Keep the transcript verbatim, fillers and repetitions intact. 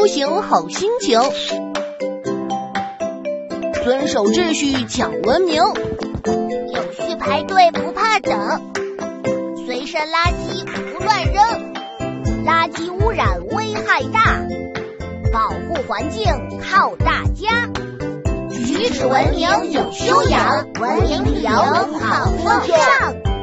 出行好心情，遵守秩序讲文明， 有序排队不怕等，随身垃圾不乱扔，垃圾污染危害大，保护环境靠大家。举止文明有修养，文明理由好风尚。